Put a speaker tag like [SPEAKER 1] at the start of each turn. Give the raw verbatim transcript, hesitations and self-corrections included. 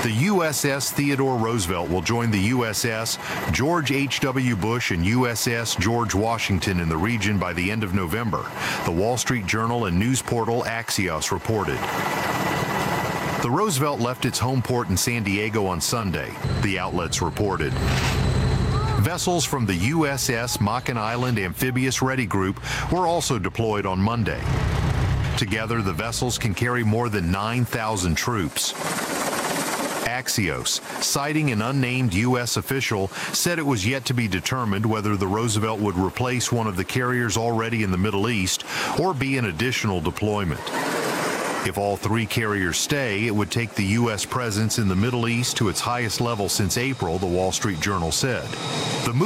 [SPEAKER 1] The U S S Theodore Roosevelt will join the U S S George H W Bush and U S S George Washington in the region by the end of November, the Wall Street Journal and news portal Axios reported. The Roosevelt left its home port in San Diego on Sunday, the outlets reported. Vessels from the U S S Makin Island Amphibious Ready Group were also deployed on Monday. Together, the vessels can carry more than nine thousand troops. Axios, citing an unnamed U S official, said it was yet to be determined whether the Roosevelt would replace one of the carriers already in the Middle East or be an additional deployment. If all three carriers stay, it would take the U S presence in the Middle East to its highest level since April, the Wall Street Journal said. The